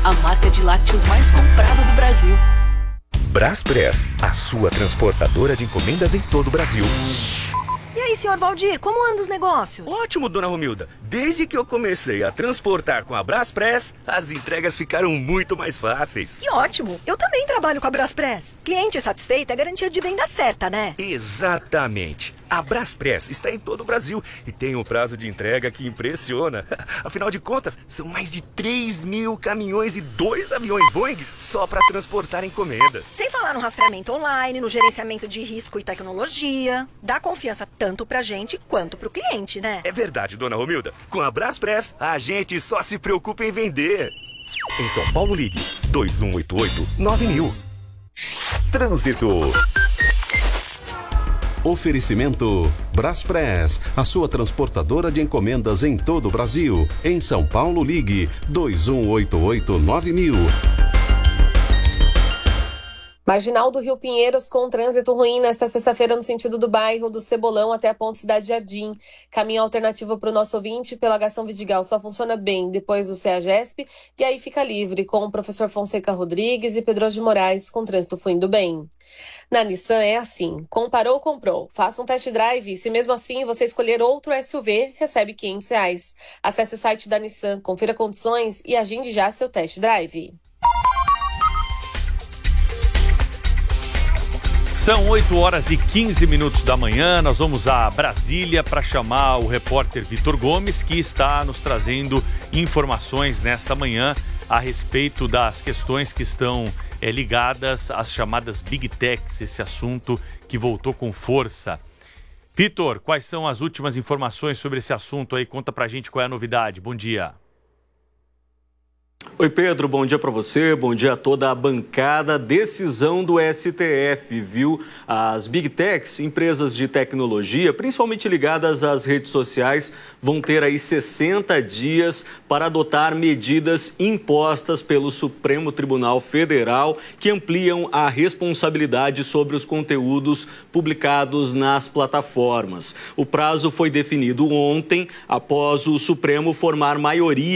a marca de lácteos mais comprada do Brasil. Braspress, a sua transportadora de encomendas em todo o Brasil. E aí, senhor Valdir, como andam os negócios? Ótimo, dona Romilda. Desde que eu comecei a transportar com a Braspress, as entregas ficaram muito mais fáceis. Que ótimo! Eu também trabalho com a Braspress. Cliente satisfeito é garantia de venda certa, né? Exatamente. A Braspress está em todo o Brasil e tem um prazo de entrega que impressiona. Afinal de contas, são mais de 3.000 caminhões e 2 aviões Boeing só para transportar encomendas. Sem falar no rastreamento online, no gerenciamento de risco e tecnologia. Dá confiança tanto pra gente quanto pro cliente, né? É verdade, dona Romilda. Com a Braspress, a gente só se preocupa em vender. Em São Paulo, ligue 2188-9000. Trânsito. Oferecimento Braspress, a sua transportadora de encomendas em todo o Brasil. Em São Paulo, ligue 2188-9000. Marginal do Rio Pinheiros com trânsito ruim nesta sexta-feira no sentido do bairro do Cebolão até a Ponte Cidade Jardim. Caminho alternativo para o nosso ouvinte pela Gastão Vidigal só funciona bem depois do CEAGESP e aí fica livre com o professor Fonseca Rodrigues e Pedro de Moraes com trânsito fluindo bem. Na Nissan é assim, comparou, comprou. Faça um test drive e se mesmo assim você escolher outro SUV, recebe R$500. Acesse o site da Nissan, confira condições e agende já seu test drive. São 8h15 da manhã, nós vamos a Brasília para chamar o repórter Vitor Gomes, que está nos trazendo informações nesta manhã a respeito das questões que estão ligadas às chamadas Big Techs, esse assunto que voltou com força. Vitor, quais são as últimas informações sobre esse assunto aí? Conta pra gente qual é a novidade. Bom dia. Oi, Pedro, bom dia para você, bom dia a toda a bancada. Decisão do STF, viu? As Big Techs, empresas de tecnologia, principalmente ligadas às redes sociais, vão ter aí 60 dias para adotar medidas impostas pelo Supremo Tribunal Federal que ampliam a responsabilidade sobre os conteúdos publicados nas plataformas. O prazo foi definido ontem, após o Supremo formar maioria